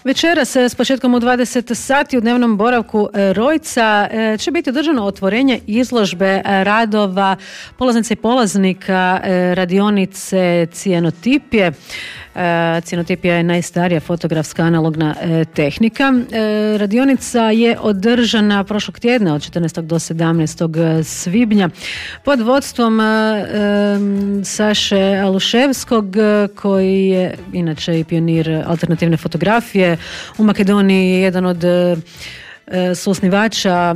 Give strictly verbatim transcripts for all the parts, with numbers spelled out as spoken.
Večeras s početkom u dvadeset sati u dnevnom boravku Rojca će biti održano otvorenje izložbe radova polaznica i polaznika radionice cijenotipije. Cijenotipija je najstarija fotografska analogna tehnika. Radionica je održana prošlog tjedna od četrnaestog do sedamnaestog svibnja pod vodstvom Saše Aluševskog, koji je inače i pionir alternativne fotografije u Makedoniji, jedan od suosnivača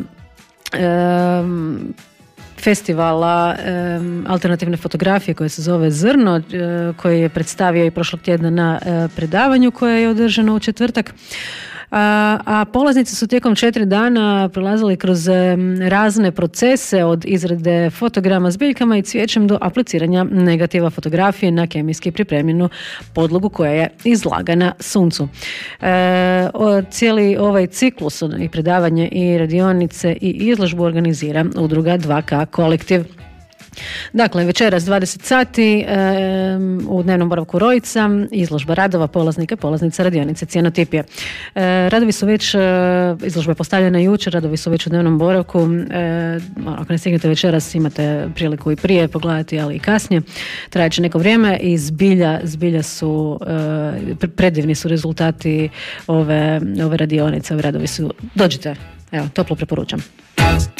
festivala um, alternativne fotografije koje se zove Zrno, uh, koji je predstavio i prošlog tjedna na uh, predavanju koje je održano u četvrtak. A, a polaznici su tijekom četiri dana prolazili kroz um, razne procese od izrade fotograma s biljkama i cvijećem do apliciranja negativa fotografije na kemijski pripremljenu podlogu koja je izlagana suncu. E, o, cijeli ovaj ciklus i predavanje i radionice i izložbu organizira udruga dva K kolektiv. Dakle, večeras dvadeset sati e, u dnevnom boravku Rojca, izložba radova polaznika, polaznica radionice cijenotipije. E, radovi su već, e, izložba je postavljena jučer, radovi su već u dnevnom boravku. E, ako ne stignete večeras, imate priliku i prije pogledati, ali i kasnije. Trajeće neko vrijeme i zbilja, zbilja su, e, predivni su rezultati ove, ove radionice, ove radovi su. Dođite, evo, toplo preporučam.